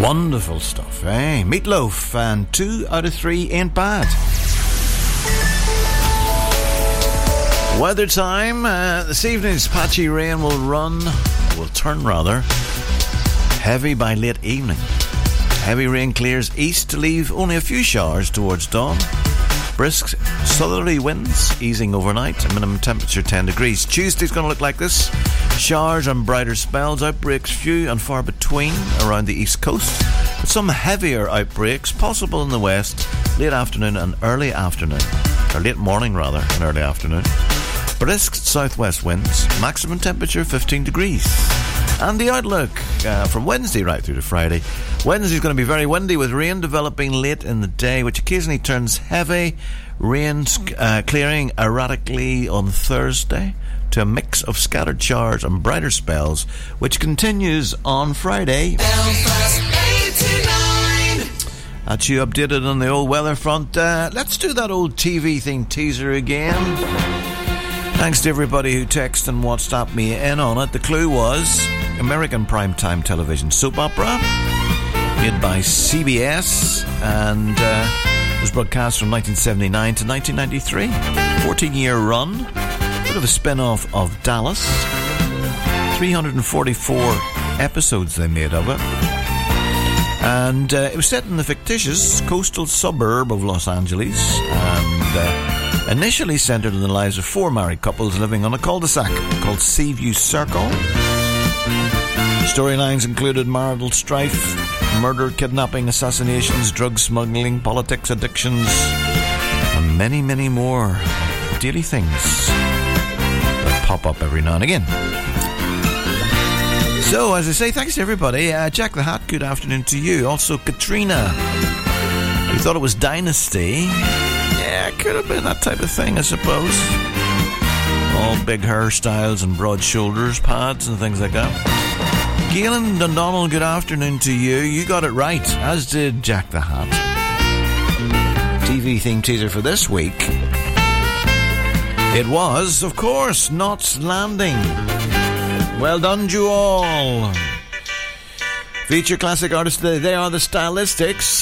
Wonderful stuff, eh? Meatloaf and 2 out of 3 ain't bad. Weather time. This evening's patchy rain will turn heavy by late evening. Heavy rain clears east to leave only a few showers towards dawn. Brisk southerly winds easing overnight. Minimum temperature 10 degrees. Tuesday's going to look like this. Showers and brighter spells. Outbreaks few and far between around the east coast. With some heavier outbreaks possible in the west. Late afternoon and early afternoon. Or late morning rather and early afternoon. Brisk southwest winds. Maximum temperature 15 degrees. And the outlook from Wednesday right through to Friday. Wednesday's going to be very windy with rain developing late in the day, which occasionally turns heavy. Rain clearing erratically on Thursday to a mix of scattered showers and brighter spells, which continues on Friday. That's you updated on the old weather front. Let's do that old TV thing teaser again. Thanks to everybody who texted and WhatsApped me in on it. The clue was American primetime television soap opera made by CBS and was broadcast from 1979 to 1993. 14-year run. Bit of a spin-off of Dallas. 344 episodes they made of it. And it was set in the fictitious coastal suburb of Los Angeles and initially centred in the lives of 4 married couples living on a cul-de-sac called Seaview Circle. Storylines included marital strife, murder, kidnapping, assassinations, drug smuggling, politics, addictions, and many, many more daily things that pop up every now and again. So, as I say, thanks to everybody. Jack the Hat, good afternoon to you. Also, Katrina, who thought it was Dynasty. Yeah, it could have been that type of thing, I suppose. All big hairstyles and broad shoulders, pads and things like that. Galen Dundonald, good afternoon to you. You got it right, as did Jack the Hat. TV theme teaser for this week. It was, of course, Knots Landing. Well done, you all. Feature classic artists today. They are the Stylistics.